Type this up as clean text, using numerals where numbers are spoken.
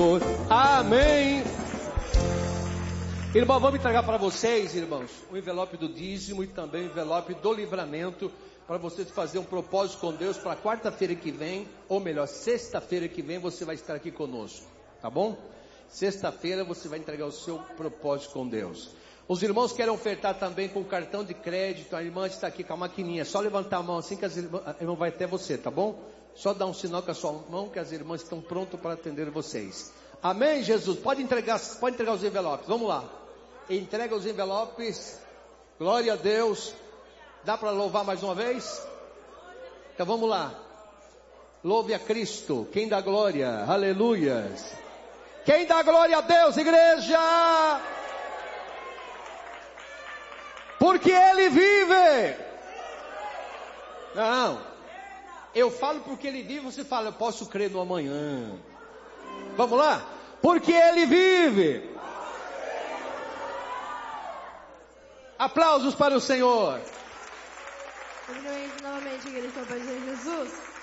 Senhor. Amém. Irmão, vamos entregar para vocês, irmãos, o envelope do dízimo e também o envelope do livramento, para vocês fazerem um propósito com Deus para quarta-feira que vem, ou melhor, sexta-feira que vem você vai estar aqui conosco, tá bom? Sexta-feira você vai entregar o seu propósito com Deus. Os irmãos querem ofertar também com cartão de crédito. A irmã está aqui com a maquininha, só levantar a mão assim que a irmã vai até você, tá bom? Só dar um sinal com a sua mão que as irmãs estão prontas para atender vocês. Amém, Jesus? Pode entregar os envelopes, vamos lá. Entrega os envelopes. Glória a Deus. Dá para louvar mais uma vez? Então vamos lá. Louve a Cristo. Quem dá glória? Aleluias. Quem dá glória a Deus, igreja? Porque Ele vive. Não. Eu falo porque Ele vive, você fala, eu posso crer no amanhã. Vamos lá? Porque Ele vive. Aplausos para o Senhor. Novamente, igreja, para Jesus.